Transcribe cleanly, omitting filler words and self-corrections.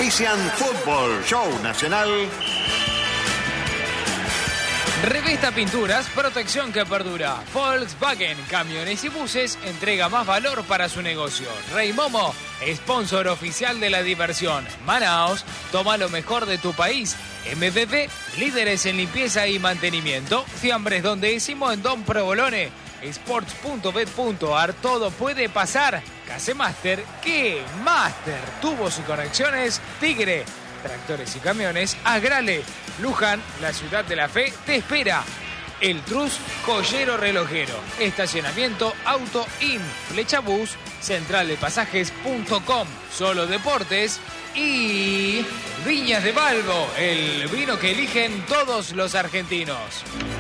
Auspician Fútbol Show Nacional. Revista Pinturas, protección que perdura. Volkswagen, camiones y buses, entrega más valor para su negocio. Rey Momo, sponsor oficial de la diversión. Manaos, toma lo mejor de tu país. MBB, líderes en limpieza y mantenimiento. Fiambres donde decimos en Don Provolone. Sports.bet.ar, todo puede pasar. Casemaster, ¿qué? Master, tubos y conexiones. Tigre, tractores y camiones. Agrale, Luján, la ciudad de la fe, te espera. El Trus, joyero relojero. Estacionamiento Auto In. Flechabús, centraldepasajes.com. Solo Deportes y Viñas de Balbo, el vino que eligen todos los argentinos.